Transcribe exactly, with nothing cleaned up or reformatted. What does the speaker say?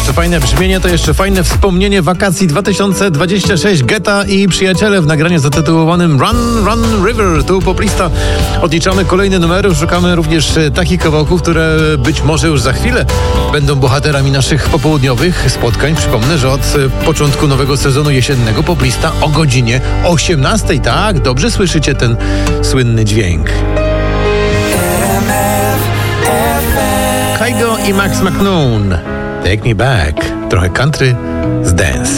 jeszcze fajne brzmienie, to jeszcze fajne wspomnienie wakacji dwa tysiące dwudziesty szósty. Geta i przyjaciele w nagraniu zatytułowanym Run, Run River. Tu poplista odliczamy kolejne numery. Szukamy również takich kawałków, które być może już za chwilę będą bohaterami naszych popołudniowych spotkań. Przypomnę, że od początku nowego sezonu jesiennego poplista o godzinie osiemnastej. Tak, dobrze słyszycie ten słynny dźwięk. Kygo i Max McNown. Take Me Back. Trochę country z dance.